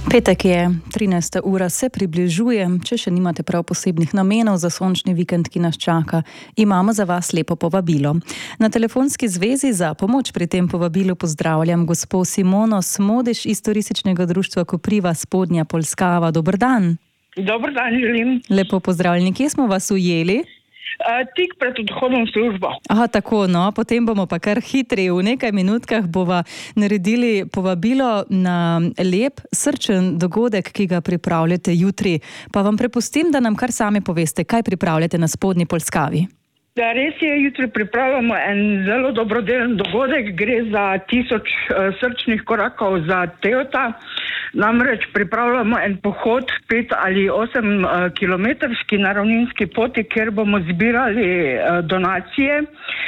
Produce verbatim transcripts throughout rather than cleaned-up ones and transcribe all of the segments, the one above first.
Petek je, trinajsta ura se približuje, če še nimate prav posebnih namenov za sončni vikend, ki nas čaka, imamo za vas lepo povabilo. Na telefonski zvezi za pomoč pri tem povabilu pozdravljam gospo Simono Smodiš iz Turističnega društva Kopriva Spodnja Polskava. Dober dan. Dober dan želim. Lepo pozdravljeni. Kje smo vas ujeli? Uh, tik pred odhodom v službo. Aha, tako, no, potem bomo pa kar hitri. V nekaj minutkah bova naredili povabilo na lep, srčen dogodek, ki ga pripravljate jutri. Pa vam prepustim, da nam kar sami poveste, kaj pripravljate na Spodnji Polskavi. Da, res je, jutri pripravljamo en zelo dobrodelen dogodek. Gre za tisoč uh, srčnih korakov za Teota. Namreč pripravljamo en pohod pet ali osem uh, kilometrski na ravninski poti, kjer bomo zbirali uh, donacije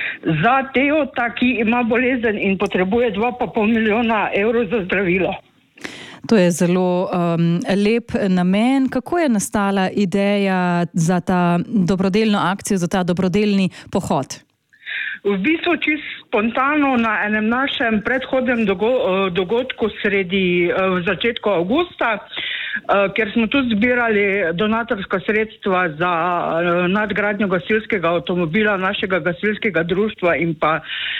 za Teota, ki ima bolezen in potrebuje dva pa pol milijona evrov za zdravilo. To je zelo um, lep namen. Kako je nastala ideja za ta dobrodelno akcijo, za ta dobrodelni pohod? V bistvu čisto spontano na enem našem predhodnem dogodku sredi v začetku avgusta, ker smo tu zbirali donatorska sredstva za nadgradnjo gasilskega avtomobila našega gasilskega društva in pa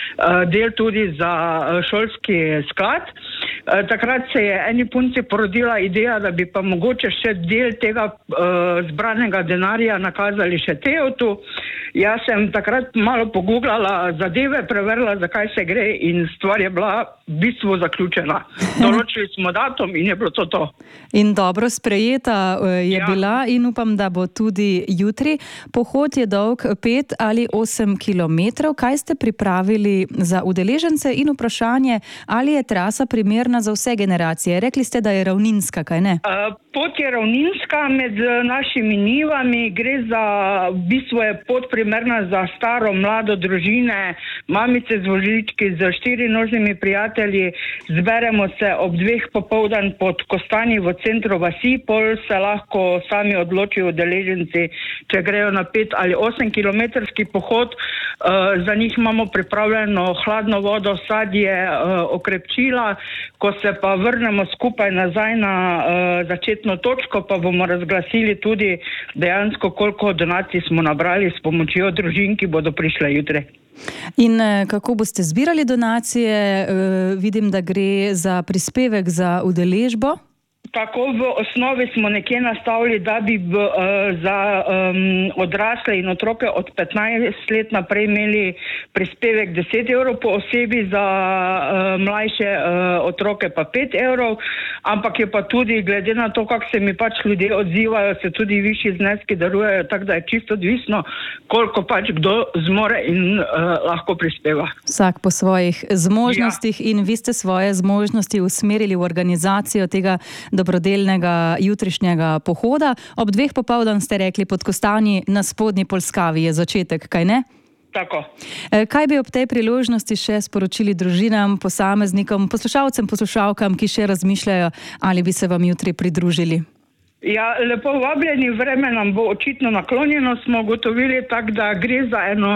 del tudi za šolski sklad. Takrat se je eni punci porodila ideja, da bi pa mogoče še del tega zbranega denarja nakazali še Teotu. Jaz sem takrat malo pogooglala zadeve, preverila, zakaj se gre in stvar je bila v bistvu zaključena. Določili smo datum in je bilo to to. In dobro sprejeta je ja. bila in upam, da bo tudi jutri. Pohod je dolg pet ali osem kilometrov. Kaj ste pripravili za udeležence in vprašanje, ali je trasa primerna za vse generacije? Rekli ste, da je ravninska, kaj ne? Uh, pot je ravninska med našimi njivami. Gre za, v bistvu je pot primerna za staro, mlado družine, mamice z vozički, z štirinožnimi prijatelji. Zberemo se ob dveh popoldan pod Kostanji v centru vasi, pol se lahko sami odločijo udeleženci, če grejo na pet ali osem kilometrski pohod. Uh, za njih imamo pripravljeno hladno vodo, sadje, uh, okrepčila. Ko se pa vrnemo skupaj nazaj na uh, začetno točko, pa bomo razglasili tudi dejansko, koliko donacij smo nabrali s pomočjo družin, ki bodo prišle jutri. In kako boste zbirali donacije? Uh, vidim, da gre za prispevek za udeležbo. Tako v osnovi smo nekje nastavili, da bi b, uh, za um, odrasle in otroke od petnajst let naprej imeli prispevek deset evrov po osebi, za uh, mlajše uh, otroke pa pet evrov, ampak je pa tudi, glede na to, kako se mi pač ljudje odzivajo, se tudi višji zneski darujejo, tako da je čisto odvisno, koliko pač kdo zmore in uh, lahko prispeva. Vsak po svojih zmožnostih ja. In vi ste svoje zmožnosti usmerili v organizacijo tega dobrodelnega jutrišnjega pohoda. Ob dveh popoldan ste rekli pod Kostanji na Spodnji Polskavi je začetek, kaj ne? Tako. Kaj bi ob tej priložnosti še sporočili družinam, posameznikom, poslušalcem, poslušalkam, ki še razmišljajo, ali bi se vam jutri pridružili? Ja, lepo vabljeni, vreme nam bo očitno naklonjeno, smo ugotovili, tako da gre za eno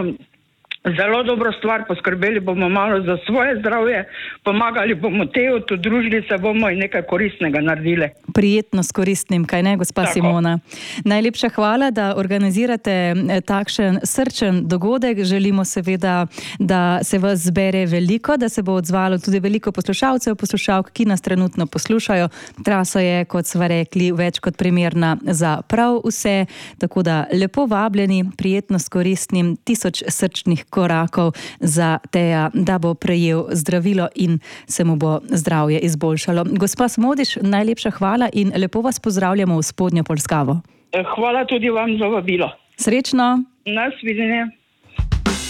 zelo dobro stvar, poskrbeli bomo malo za svoje zdravje, pomagali bomo Teotu, družili se bomo in nekaj koristnega naredili. Prijetno s koristnim, kaj ne, gospa Tako. Simona? Najlepša hvala, da organizirate takšen srčen dogodek. Želimo seveda, da se vas zbere veliko, da se bo odzvalo tudi veliko poslušalcev, poslušalk, ki nas trenutno poslušajo. Trasa je, kot sva rekli, več kot primerna za prav vse, tako da lepo vabljeni, prijetno s koristnim, tisoč srčnih korakov za Teja, da bo prejel zdravilo in se mu bo zdravje izboljšalo. Gospa Smodiš, najlepša hvala in lepo vas pozdravljamo v Spodnjo Polskavo. Hvala tudi vam za vabilo. Srečno. Nasvidenje.